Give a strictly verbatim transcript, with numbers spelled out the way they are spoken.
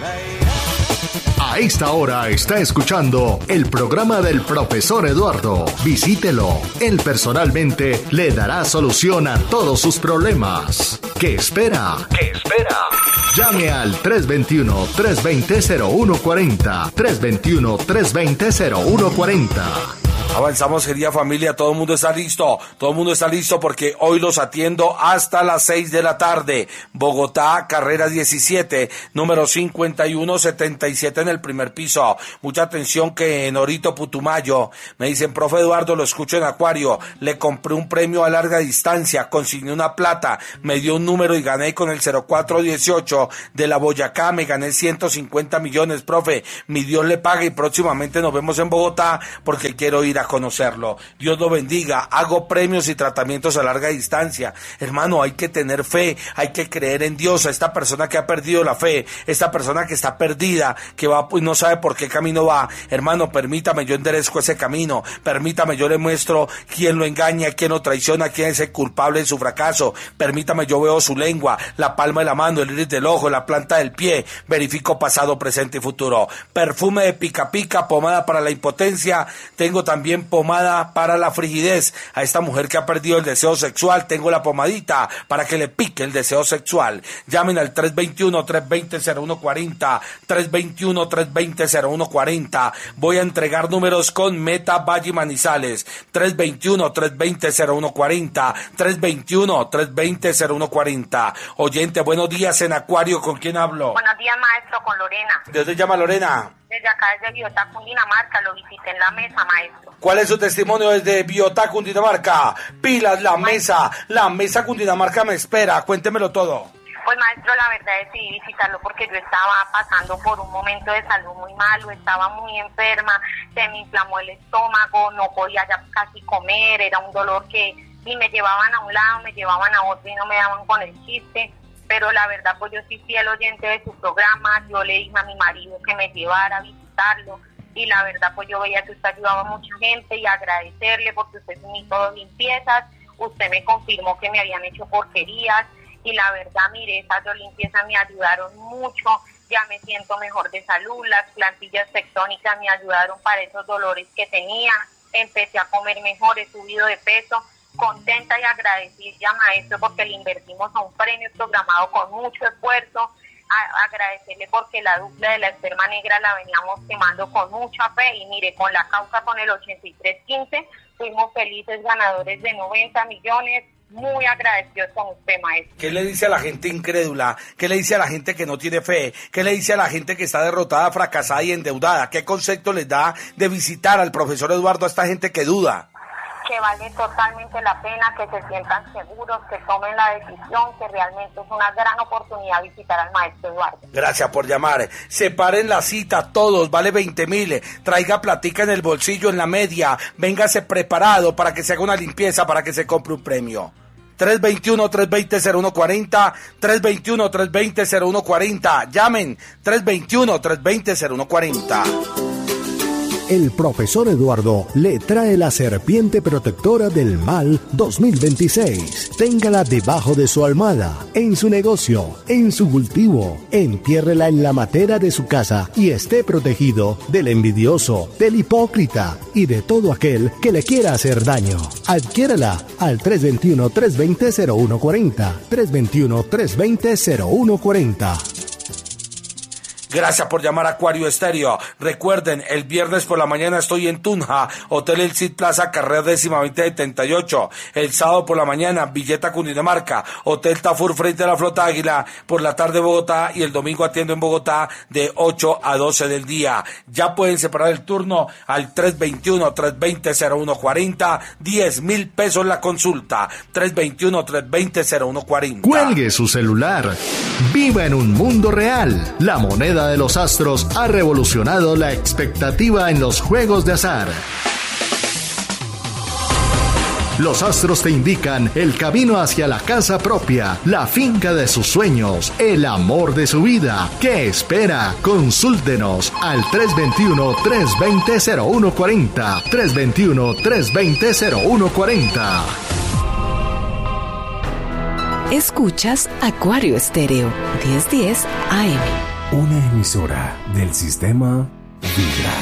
A esta hora está escuchando el programa del profesor Eduardo. Visítelo. Él personalmente le dará solución a todos sus problemas. ¿Qué espera? ¿Qué espera? Llame al tres dos uno, tres dos cero, cero uno cuatro cero, tres dos uno, tres dos cero, cero uno cuatro cero. Avanzamos, querida familia, todo el mundo está listo, todo el mundo está listo porque hoy los atiendo hasta las seis de la tarde. Bogotá, carrera diecisiete, número cincuenta y uno setenta y siete en el primer piso. Mucha atención que en Orito, Putumayo, me dicen, profe Eduardo, lo escucho en Acuario, le compré un premio a larga distancia, consigné una plata, me dio un número y gané con el cero cuatro dieciocho de la Boyacá, me gané ciento cincuenta millones, profe, mi Dios le pague y próximamente nos vemos en Bogotá porque quiero ir a conocerlo. Dios lo bendiga. Hago premios y tratamientos a larga distancia. Hermano, hay que tener fe, hay que creer en Dios. A esta persona que ha perdido la fe, esta persona que está perdida, que va y no sabe por qué camino va, hermano, permítame, yo enderezco ese camino, permítame, yo le muestro quién lo engaña, quién lo traiciona, quién es el culpable de su fracaso, permítame, yo veo su lengua, la palma de la mano, el iris del ojo, la planta del pie, verifico pasado, presente y futuro. Perfume de pica pica, pomada para la impotencia, tengo también pomada para la frigidez. A esta mujer que ha perdido el deseo sexual, tengo la pomadita para que le pique el deseo sexual. Llamen al tres dos uno, tres dos cero, cero uno cuatro cero, tres dos uno, tres dos cero, cero uno cuatro cero. Voy a entregar números con Meta Valle Manizales. tres dos uno, tres dos cero, cero uno cuatro cero, tres dos uno, tres dos cero, cero uno cuatro cero. Oyente, buenos días en Acuario, ¿con quién hablo? Buenos días, maestro, con Lorena. ¿De dónde llama Lorena? Desde acá, desde Biotá, Cundinamarca, lo visité en la mesa, maestro. ¿Cuál es su testimonio desde Biotá, Cundinamarca? Pilas, la mesa, la mesa Cundinamarca me espera, cuéntemelo todo. Pues, maestro, la verdad decidí visitarlo porque yo estaba pasando por un momento de salud muy malo, estaba muy enferma, se me inflamó el estómago, no podía ya casi comer, era un dolor que ni me llevaban a un lado, me llevaban a otro y no me daban con el chiste. Pero la verdad, pues yo sí fui el oyente de su programa, yo le dije a mi marido que me llevara a visitarlo, y la verdad, pues yo veía que usted ayudaba a mucha gente y agradecerle porque usted me hizo dos limpiezas, usted me confirmó que me habían hecho porquerías, y la verdad, mire, esas dos limpiezas me ayudaron mucho, ya me siento mejor de salud, las plantillas tectónicas me ayudaron para esos dolores que tenía, empecé a comer mejor, he subido de peso, contenta y agradecida, maestro, porque le invertimos a un premio programado con mucho esfuerzo, a, agradecerle porque la dupla de la esperma negra la veníamos quemando con mucha fe, y mire, con la causa, con el ochenta y tres quince, fuimos felices ganadores de noventa millones, muy agradecidos con usted, maestro. ¿Qué le dice a la gente incrédula? ¿Qué le dice a la gente que no tiene fe? ¿Qué le dice a la gente que está derrotada, fracasada y endeudada? ¿Qué concepto les da de visitar al profesor Eduardo a esta gente que duda? Que vale totalmente la pena, que se sientan seguros, que tomen la decisión, que realmente es una gran oportunidad visitar al maestro Eduardo. Gracias por llamar. Separen la cita todos, vale veinte mil. Traiga platica en el bolsillo, en la media. Véngase preparado para que se haga una limpieza, para que se compre un premio. tres dos uno, tres dos cero, cero uno cuatro cero, tres dos uno, tres dos cero, cero uno cuatro cero. Llamen, tres dos uno, tres dos cero, cero uno cuatro cero. El profesor Eduardo le trae la serpiente protectora del mal dos mil veintiséis. Téngala debajo de su almohada, en su negocio, en su cultivo. Entiérrela en la matera de su casa y esté protegido del envidioso, del hipócrita y de todo aquel que le quiera hacer daño. Adquiérala al tres dos uno, tres dos cero, cero uno cuatro cero, tres dos uno, tres dos cero, cero uno cuatro cero. Gracias por llamar a Acuario Estéreo. Recuerden, el viernes por la mañana estoy en Tunja, Hotel El Cid Plaza, carrera décima veinte setenta y ocho. El sábado por la mañana, Villeta, Cundinamarca, Hotel Tafur frente a la Flota Águila, por la tarde Bogotá, y el domingo atiendo en Bogotá de ocho a doce del día. Ya pueden separar el turno al tres dos uno, tres dos cero, cero uno cuatro cero, diez mil pesos la consulta, tres dos uno, tres dos cero, cero uno cuatro cero. Cuelgue su celular. Viva en un mundo real. La moneda de los astros ha revolucionado la expectativa en los juegos de azar. Los astros te indican el camino hacia la casa propia, la finca de sus sueños, el amor de su vida. ¿Qué espera? Consúltenos al tres dos uno, tres dos cero, cero uno cuatro cero, tres dos uno, tres dos cero, cero uno cuatro cero. Escuchas Acuario Estéreo, diez diez A M, Una emisora del sistema Vibra.